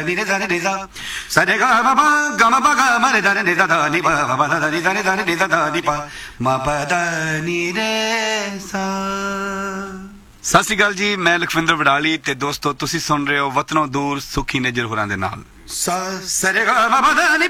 ਨੀ ਰੇ ਦਾਰੇ ਰੇ ਦਾ ਸਾਰੇ ਗਾ ਮਾ ਪਾ ਗਾ ਮਾ ਪਾ ਗਾ ਮਾ ਰੇ ਦਾਰੇ ਰੇ ਦਾ ਦਾ ਨੀ ਪਾ ਪਾ ਦਾ ਨੀ ਦਾਰੇ ਦਾਰੇ ਰੇ ਦਾ ਨੀ ਪਾ ਮਾ ਪਾ ਦਾ ਨੀ ਰੇ ਸਾ। ਸਤਿ ਸ਼੍ਰੀ ਅਕਾਲ ਜੀ, ਮੈਂ ਲਖਵਿੰਦਰ ਵਡਾਲੀ ਤੇ ਦੋਸਤੋ ਤੁਸੀਂ ਸੁਣ ਰਹੇ ਹੋ ਵਤਨੋਂ ਦੂਰ ਸੁਖੀ ਨਜਰ ਹੋਰਾਂ ਦੇ ਨਾਲ। ਸਾਰੇ ਗਾ ਮਾ ਪਾ ਦਾ ਨੀ